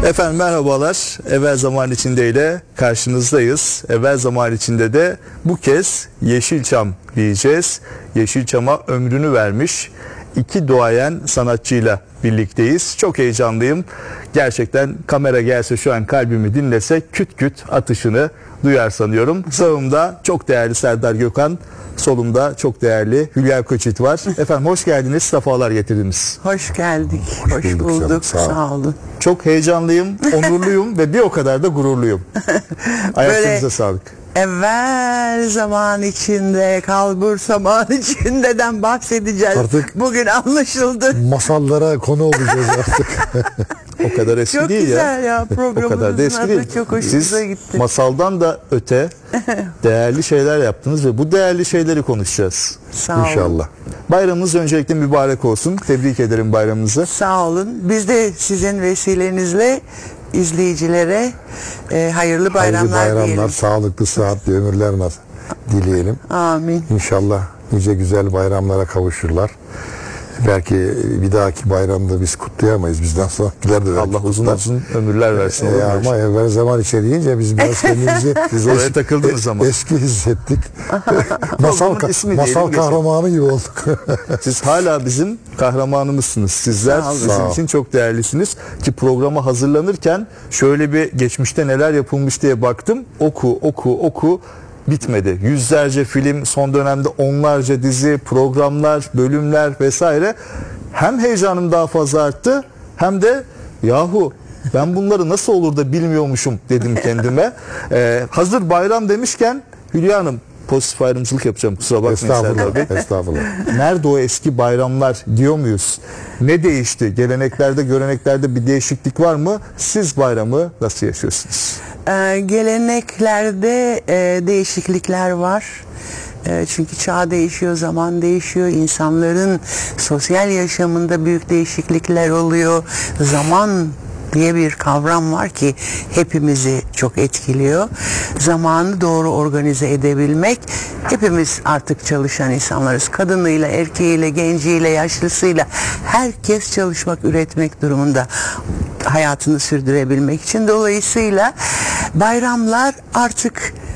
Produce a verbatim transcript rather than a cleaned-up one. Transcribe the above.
Efendim merhabalar. Evvel zaman içinde ile karşınızdayız. Evvel zaman içinde de bu kez Yeşilçam diyeceğiz. Yeşilçam'a ömrünü vermiş iki duayen sanatçıyla birlikteyiz. Çok heyecanlıyım. Gerçekten kamera gelse şu an kalbimi dinlese küt küt atışını duyar sanıyorum. Sağımda çok değerli Serdar Gökhan, solumda çok değerli Hülya Koçit var. Efendim hoş geldiniz, sefalar getirdiniz. Hoş geldik, hoş, hoş bulduk. bulduk, Canım, sağ, sağ olun. Çok heyecanlıyım, onurluyum ve bir o kadar da gururluyum. Ayaklarınıza sağlık. Evvel zaman içinde, kalbur zaman içindeden bahsedeceğiz. Artık bugün anlaşıldı. Masallara konu olacağız artık. O kadar eski çok değil ya. Çok güzel ya, O kadar da eski programımızın değil. adı çok hoşumuza gitti. Siz masaldan da öte değerli şeyler yaptınız ve bu değerli şeyleri konuşacağız. Sağ olun. İnşallah. Bayramınız öncelikle mübarek olsun. Tebrik ederim bayramınızı. Sağ olun. Biz de sizin vesilenizle izleyicilere e, hayırlı bayramlar, Hayırlı bayramlar, diyelim. sağlıklı, sıhhatli ömürler nasıl dileyelim. Amin. İnşallah nice güzel bayramlara kavuşurlar. Belki bir dahaki bayramda biz kutlayamayız. Bizden sonrakiler de Allah uzun kutlar. uzun ömürler versin. E, ama evvel zaman içe deyince biz biraz kendimizi Siz oraya takıldınız ama. eski hissettik. masal Programın ismi masal diyelim, kahramanı gibi olduk. Siz hala bizim kahramanımızsınız. Sizler Sağ olun. sizin Sağ ol. için çok değerlisiniz. Ki programa hazırlanırken şöyle bir geçmişte neler yapılmış diye baktım. Oku oku oku bitmedi. Yüzlerce film, son dönemde onlarca dizi, programlar, bölümler vesaire. Hem heyecanım daha fazla arttı hem de yahu ben bunları nasıl olur da bilmiyormuşum dedim kendime. Ee, hazır bayram demişken Hülya Hanım, pozitif ayrımcılık yapacağım, kusura bakmayın Serdar Bey. Estağfurullah. Estağfurullah. Nerede o eski bayramlar diyor muyuz? Ne değişti? Geleneklerde, göreneklerde bir değişiklik var mı? Siz bayramı nasıl yaşıyorsunuz? Ee, geleneklerde e, değişiklikler var. E, çünkü çağ değişiyor, zaman değişiyor. İnsanların sosyal yaşamında büyük değişiklikler oluyor. Zaman diye bir kavram var ki hepimizi çok etkiliyor. Zamanı doğru organize edebilmek, hepimiz artık çalışan insanlarız. Kadınıyla, erkeğiyle, genciyle, yaşlısıyla herkes çalışmak, üretmek durumunda hayatını sürdürebilmek için. Dolayısıyla bayramlar artık